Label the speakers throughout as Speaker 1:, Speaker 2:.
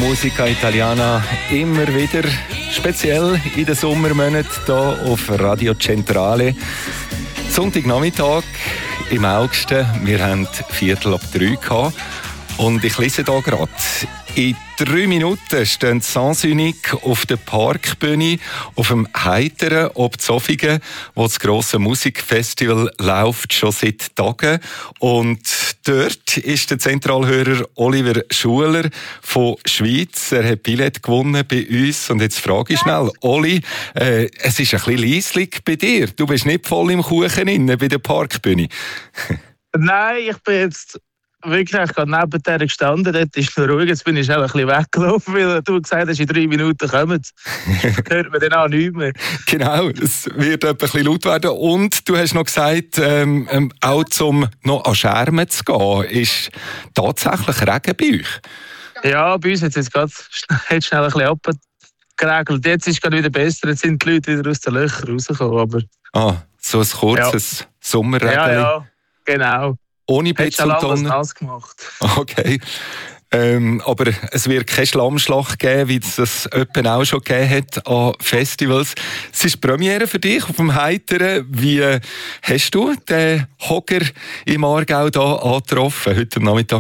Speaker 1: Musica Italiana immer wieder, speziell in den Sommermonaten hier auf Radio Centrale. Sonntagnachmittag im August, wir hatten 2:45 gehabt. Und ich lese hier gerade. In 3 Minuten stehen Sans Unique auf der Parkbühne, auf dem Heiteren ob Zofingen, wo das grosse Musikfestival läuft, schon seit Tagen. Und dort ist der Zentralhörer Oliver Schuler von Schweiz. Er hat Billett gewonnen bei uns. Und jetzt frage ich schnell, Oli, es ist ein bisschen leislich bei dir. Du bist nicht voll im Kuchen inne bei der Parkbühne.
Speaker 2: Nein, ich bin jetzt wirklich gerade neben der gestanden. Dort ist es ruhig. Jetzt bin ich auch ein bisschen weggelaufen, weil du gesagt hast, in 3 Minuten kommen. Hört man dann auch nichts mehr.
Speaker 1: Genau, es wird ein bisschen laut werden. Und du hast noch gesagt, auch zum noch an Schermen zu gehen, ist tatsächlich Regen bei euch?
Speaker 2: Ja, bei uns hat es jetzt gerade schnell ein bisschen abgeregelt. Jetzt ist es gerade wieder besser. Jetzt sind die Leute wieder aus den Löchern rausgekommen. Aber
Speaker 1: so ein kurzes Sommerregen.
Speaker 2: Ja, genau.
Speaker 1: Ohne Betzeltonne.
Speaker 2: Alles gemacht.
Speaker 1: Okay. Aber es wird keine Schlammschlacht geben, wie es das jemand auch schon gegeben hat an Festivals. Es ist Premiere für dich auf dem Heiteren. Wie hast du den Hocker im Aargau hier angetroffen, heute Nachmittag?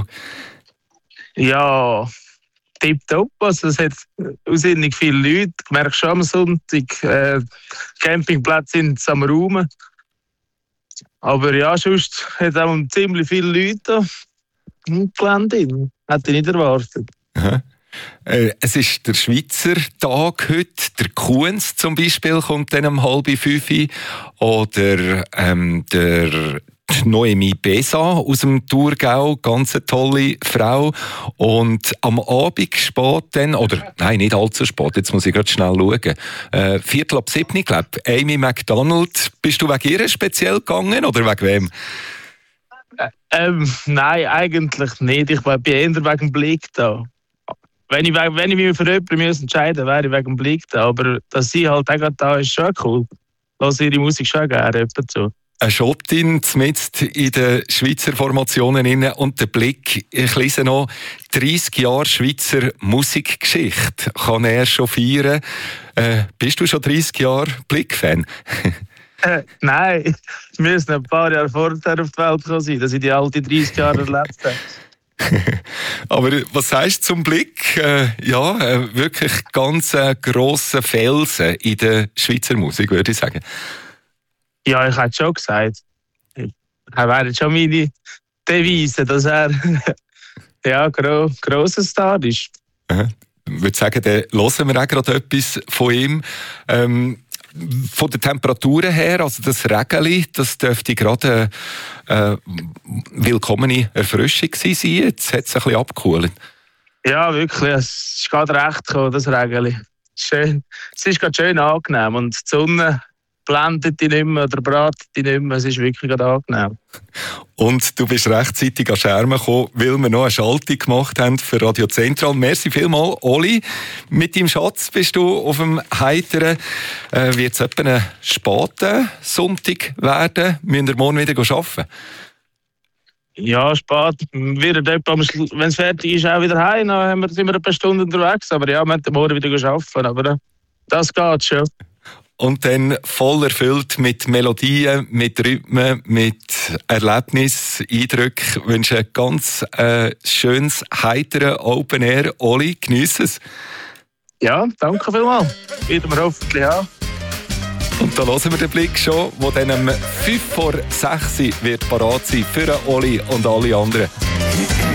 Speaker 2: Ja, tipptopp. Also es hat aussinnig viele Leute. Ich merke schon am Sonntag, Campingplätze sind am Raumen. Aber ja, sonst hat auch ziemlich viele Leute im Gelände. Hätte ich nicht erwartet.
Speaker 1: Aha. Es ist der Schweizer Tag heute. Der Kuhns zum Beispiel kommt dann um 4:30. Oder der Noemi Besa aus dem Thurgau, ganz eine tolle Frau. Und am Abend spät dann, oder nein, nicht allzu spät, jetzt muss ich gerade schnell schauen, 6:45, glaube ich, Amy McDonald. Bist du wegen ihr speziell gegangen oder wegen wem?
Speaker 2: Nein, eigentlich nicht. Ich bin eher wegen dem Blick da. Wenn ich mich für jemanden entscheiden müsste, wäre ich wegen dem Blick da. Aber dass sie halt auch da ist, schon cool. Lass ihre Musik schon gerne so.
Speaker 1: Eine Schottin mitten in den Schweizer Formationen inne und der Blick, ich lese noch, 30 Jahre Schweizer Musikgeschichte kann er schon feiern. Bist du schon 30 Jahre Blick-Fan?
Speaker 2: Nein, wir müssen ein paar Jahre vorher auf die Welt gekommen sein, dass ich die alte 30 Jahre erlebt habe.
Speaker 1: Aber was sagst du zum Blick? Wirklich ganz grosser Felsen in der Schweizer Musik, würde ich sagen.
Speaker 2: Ja, ich hätte schon gesagt. Er wäre schon meine Devise, dass er grosser Star ist.
Speaker 1: Ich würde sagen, dann hören wir auch gerade etwas von ihm. Von den Temperaturen her, also das Regeli, das dürfte gerade eine willkommene Erfrischung sein. Jetzt hat es ein bisschen abgekühlt. Ja,
Speaker 2: wirklich. Es ist gerade recht gekommen, das Regeli. Schön. Es ist gerade schön angenehm und die Sonne blendet dich nicht mehr oder bratet dich nicht mehr. Es ist wirklich gerade angenehm.
Speaker 1: Und du bist rechtzeitig an Schermen gekommen, weil wir noch eine Schaltung gemacht haben für Radio Central. Merci vielmals, Oli. Mit deinem Schatz bist du auf dem Heiteren. Wird es etwa einen späten Sonntag werden? Müssen wir morgen wieder arbeiten?
Speaker 2: Ja, spät. Wenn es fertig ist, auch wieder heim. Dann sind wir ein paar Stunden unterwegs. Aber ja, wir müssen morgen wieder arbeiten. Aber das geht schon.
Speaker 1: Und dann voll erfüllt mit Melodien, mit Rhythmen, mit Erlebnis, Eindrücken. Ich wünsche ein ganz schönes, heiteres Open Air. Oli, geniesse es.
Speaker 2: Ja, danke vielmals. Wieder wir hoffentlich an.
Speaker 1: Und da hören wir den Blick schon, der dann um 5:06 wird parat sein für Oli und alle anderen.